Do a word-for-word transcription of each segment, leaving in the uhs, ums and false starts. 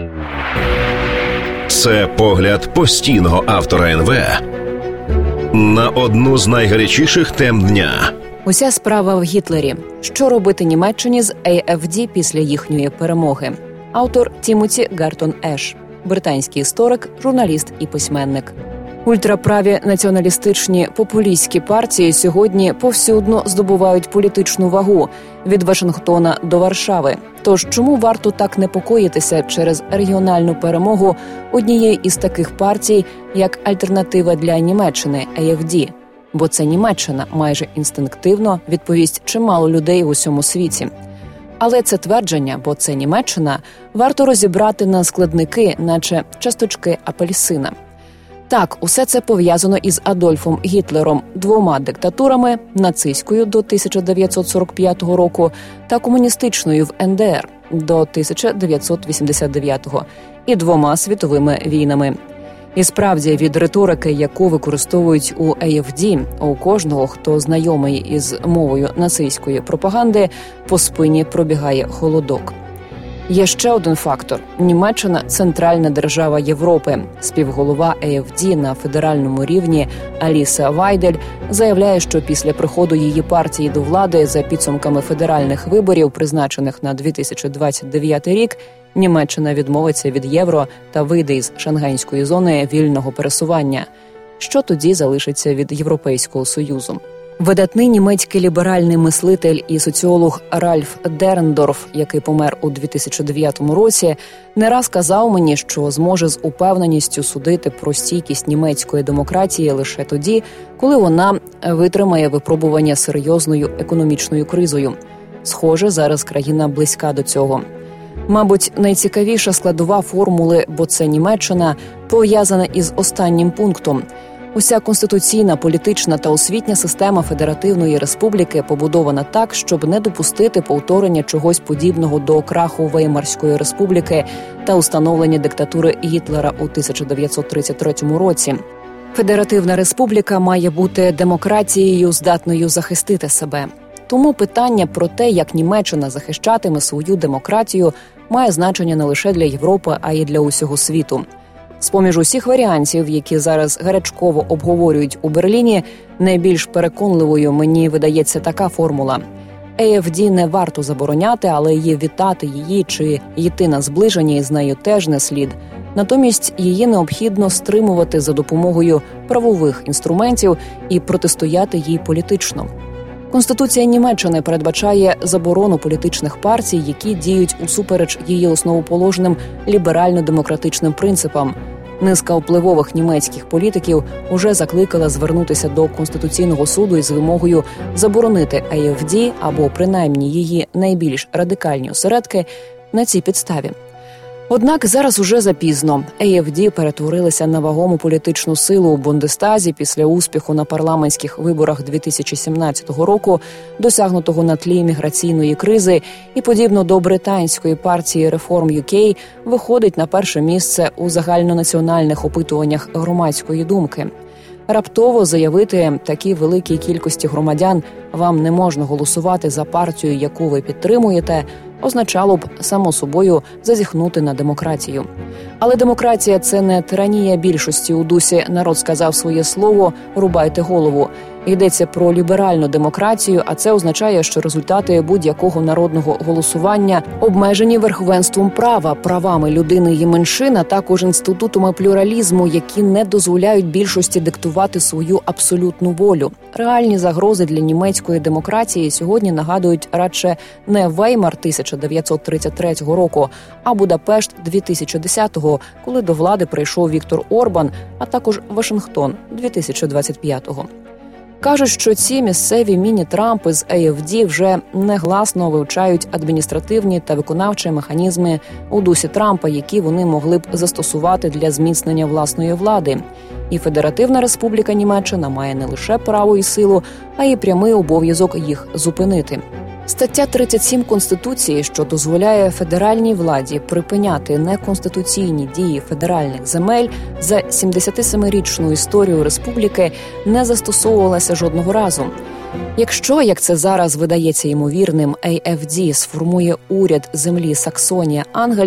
Це погляд постійного автора ен ве на одну з найгарячіших тем дня. Уся справа в Гітлері. Що робити Німеччині з ей еф ді після їхньої перемоги? Автор Тімоті Гартон Еш, британський історик, журналіст і письменник. Ультраправі націоналістичні популістські партії сьогодні повсюдно здобувають політичну вагу від Вашингтона до Варшави. Тож чому варто так непокоїтися через регіональну перемогу однієї із таких партій, як Альтернатива для Німеччини – ей еф ді? Бо це Німеччина, майже інстинктивно відповість чимало людей в усьому світі. Але це твердження, бо це Німеччина, варто розібрати на складники, наче часточки апельсина. Так, усе це пов'язано із Адольфом Гітлером, двома диктатурами – нацистською до тисяча дев'ятсот сорок п'ятого року та комуністичною в ен де ер до тисяча дев'ятсот вісімдесят дев'ятого і двома світовими війнами. І справді, від риторики, яку використовують у ей еф ді, у кожного, хто знайомий із мовою нацистської пропаганди, по спині пробігає холодок. Є ще один фактор. Німеччина – центральна держава Європи. Співголова ей еф ді на федеральному рівні Аліса Вайдель заявляє, що після приходу її партії до влади за підсумками федеральних виборів, призначених на дві тисячі двадцять дев'ятий рік, Німеччина відмовиться від євро та вийде із шенгенської зони вільного пересування. Що тоді залишиться від Європейського Союзу? Видатний німецький ліберальний мислитель і соціолог Ральф Дерендорф, який помер у дві тисячі дев'ятому році, не раз казав мені, що зможе з упевненістю судити про стійкість німецької демократії лише тоді, коли вона витримає випробування серйозною економічною кризою. Схоже, зараз країна близька до цього. Мабуть, найцікавіша складова формули «бо це Німеччина» пов'язана із останнім пунктом. Уся конституційна, політична та освітня система Федеративної Республіки побудована так, щоб не допустити повторення чогось подібного до краху Веймарської Республіки та установлення диктатури Гітлера у тисяча дев'ятсот тридцять третьому році. Федеративна Республіка має бути демократією, здатною захистити себе. Тому питання про те, як Німеччина захищатиме свою демократію, має значення не лише для Європи, а й для усього світу. З-поміж усіх варіантів, які зараз гарячково обговорюють у Берліні, найбільш переконливою мені видається така формула. ей еф ді не варто забороняти, але її вітати її чи йти на зближення із нею теж не слід. Натомість її необхідно стримувати за допомогою правових інструментів і протистояти їй політично. Конституція Німеччини передбачає заборону політичних партій, які діють усупереч її основоположним ліберально-демократичним принципам. Низка впливових німецьких політиків уже закликала звернутися до Конституційного суду із вимогою заборонити ей еф ді або принаймні її найбільш радикальні осередки на цій підставі. Однак зараз уже запізно. ей еф ді перетворилися на вагому політичну силу у Бундестазі після успіху на парламентських виборах дві тисячі сімнадцятого року, досягнутого на тлі міграційної кризи, і, подібно до британської партії Reform ю кей, виходить на перше місце у загальнонаціональних опитуваннях громадської думки. Раптово заявити такій великій кількості громадян «вам не можна голосувати за партію, яку ви підтримуєте», означало б, само собою, зазіхнути на демократію. Але демократія – це не тиранія більшості у дусі «народ сказав своє слово, рубайте голову». Йдеться про ліберальну демократію, а це означає, що результати будь-якого народного голосування обмежені верховенством права, правами людини і меншин, а також інститутами плюралізму, які не дозволяють більшості диктувати свою абсолютну волю. Реальні загрози для німецької демократії сьогодні нагадують радше не Веймар тисяча дев'ятсот тридцять третього року, а Будапешт дві тисячі десятого, коли до влади прийшов Віктор Орбан, а також Вашингтон дві тисячі двадцять п'ятого. Кажуть, що ці місцеві міні-Трампи з ей еф ді вже негласно вивчають адміністративні та виконавчі механізми у дусі Трампа, які вони могли б застосувати для зміцнення власної влади. І Федеративна Республіка Німеччина має не лише право і силу, а й прямий обов'язок їх зупинити. Стаття тридцять сім Конституції, що дозволяє федеральній владі припиняти неконституційні дії федеральних земель, за сімдесятисемирічну історію республіки не застосовувалася жодного разу. Якщо, як це зараз видається ймовірним, ей еф ді сформує уряд землі Саксонія-Ангальт,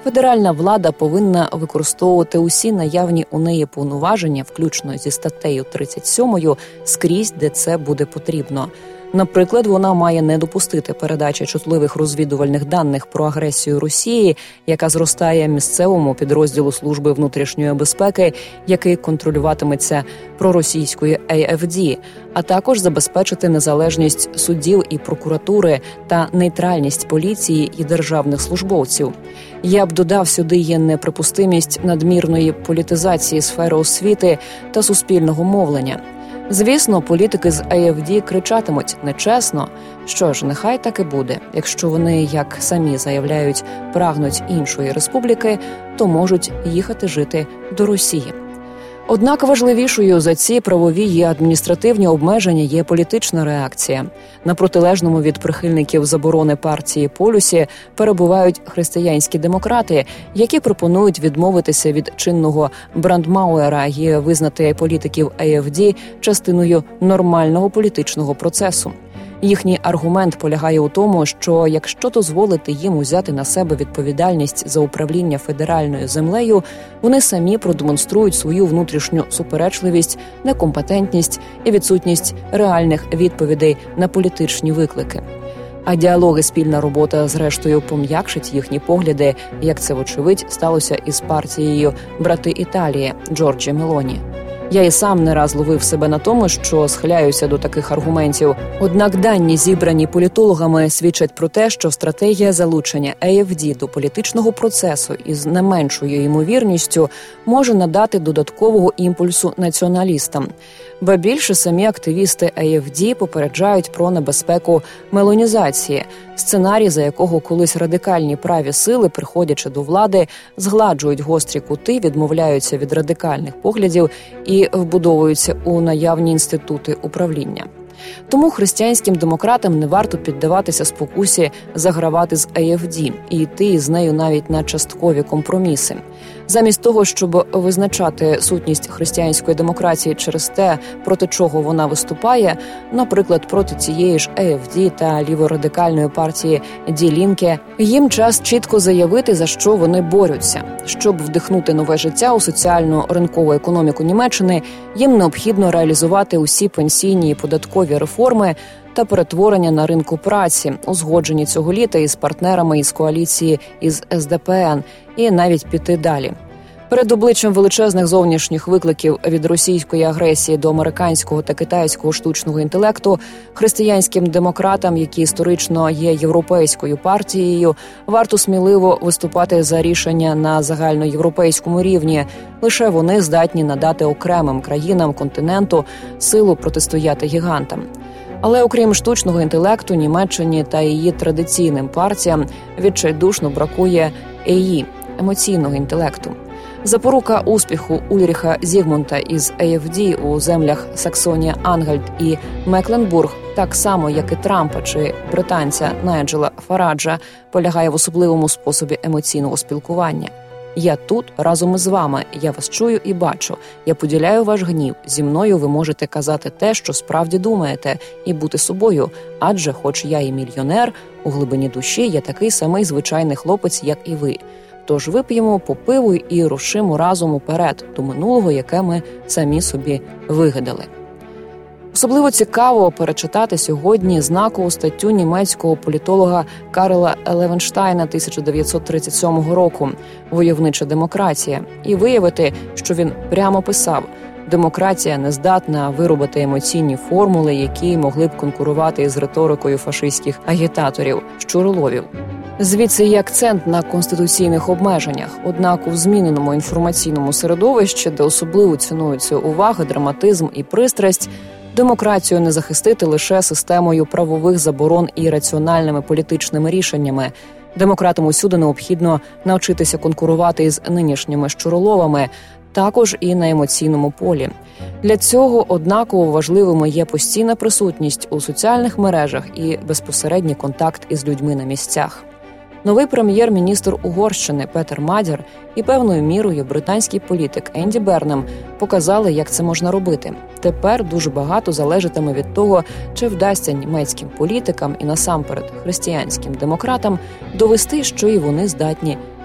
Федеральна влада повинна використовувати усі наявні у неї повноваження, включно зі статтею тридцять сьомою, скрізь, де це буде потрібно. Наприклад, вона має не допустити передачі чутливих розвідувальних даних про агресію Росії, яка зростає місцевому підрозділу Служби внутрішньої безпеки, який контролюватиметься проросійською ей еф ді, а також забезпечити незалежність судів і прокуратури та нейтральність поліції і державних службовців. Я б додав сюди є неприпустимість надмірної політизації сфери освіти та суспільного мовлення. Звісно, політики з ей еф ді кричатимуть «нечесно». Що ж, нехай так і буде. Якщо вони, як самі заявляють, прагнуть іншої республіки, то можуть їхати жити до Росії. Однак важливішою за ці правові і адміністративні обмеження є політична реакція. На протилежному від прихильників заборони партії полюсі перебувають християнські демократи, які пропонують відмовитися від чинного Брандмауера і визнати політиків ей еф ді частиною нормального політичного процесу. Їхній аргумент полягає у тому, що якщо дозволити їм узяти на себе відповідальність за управління федеральною землею, вони самі продемонструють свою внутрішню суперечливість, некомпетентність і відсутність реальних відповідей на політичні виклики. А діалоги, спільна робота зрештою пом'якшить їхні погляди, як це вочевидь сталося із партією «Брати Італії» Джорджі Мелоні. Я і сам не раз ловив себе на тому, що схиляюся до таких аргументів. Однак дані, зібрані політологами, свідчать про те, що стратегія залучення ей еф ді до політичного процесу із не меншою ймовірністю може надати додаткового імпульсу націоналістам. Ба більше, самі активісти ей еф ді попереджають про небезпеку мелонізації, сценарій, за якого колись радикальні праві сили, приходячи до влади, згладжують гострі кути, відмовляються від радикальних поглядів і вбудовуються у наявні інститути управління. Тому християнським демократам не варто піддаватися спокусі загравати з ей еф ді і йти із нею навіть на часткові компроміси. Замість того, щоб визначати сутність християнської демократії через те, проти чого вона виступає, наприклад, проти цієї ж ей еф ді та ліворадикальної партії «Ді Лінке», їм час чітко заявити, за що вони борються. Щоб вдихнути нове життя у соціальну ринкову економіку Німеччини, їм необхідно реалізувати усі пенсійні і податкові реформи та перетворення на ринку праці, узгоджені цього літа із партнерами із коаліції із ес де пе ен, і навіть піти далі. Перед обличчям величезних зовнішніх викликів від російської агресії до американського та китайського штучного інтелекту, християнським демократам, які історично є європейською партією, варто сміливо виступати за рішення на загальноєвропейському рівні. Лише вони здатні надати окремим країнам континенту силу протистояти гігантам. Але окрім штучного інтелекту, Німеччині та її традиційним партіям відчайдушно бракує ей і – емоційного інтелекту. Запорука успіху Ульріха Зігмунта із ей еф ді у землях Саксонія-Ангальт і Мекленбург, так само, як і Трампа чи британця Найджела Фараджа, полягає в особливому способі емоційного спілкування. Я тут разом із вами, я вас чую і бачу, я поділяю ваш гнів, зі мною ви можете казати те, що справді думаєте, і бути собою, адже хоч я і мільйонер, у глибині душі я такий самий звичайний хлопець, як і ви. Тож вип'ємо по пиву і рушимо разом уперед до минулого, яке ми самі собі вигадали. Особливо цікаво перечитати сьогодні знакову статтю німецького політолога Карла Левенштайна тисяча дев'ятсот тридцять сьомого року «Войовнича демократія» і виявити, що він прямо писав: демократія не здатна виробити емоційні формули, які могли б конкурувати із риторикою фашистських агітаторів, щуроловів. Звідси є акцент на конституційних обмеженнях. Однак у зміненому інформаційному середовищі, де особливо цінуються увага, драматизм і пристрасть, демократію не захистити лише системою правових заборон і раціональними політичними рішеннями. Демократам усюди необхідно навчитися конкурувати із нинішніми щуроловами, також і на емоційному полі. Для цього однаково важливими є постійна присутність у соціальних мережах і безпосередній контакт із людьми на місцях. Новий прем'єр-міністр Угорщини Петер Мадяр і певною мірою британський політик Енді Бернем показали, як це можна робити. Тепер дуже багато залежатиме від того, чи вдасться німецьким політикам і насамперед християнським демократам довести, що і вони здатні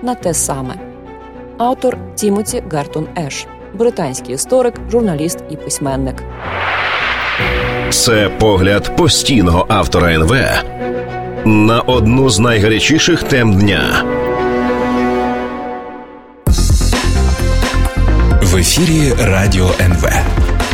на те саме. Автор Тімоті Гартон Еш, британський історик, журналіст і письменник. Це погляд постійного автора ен ве на одну з найгарячіших тем дня. В ефірі Радіо ен ве.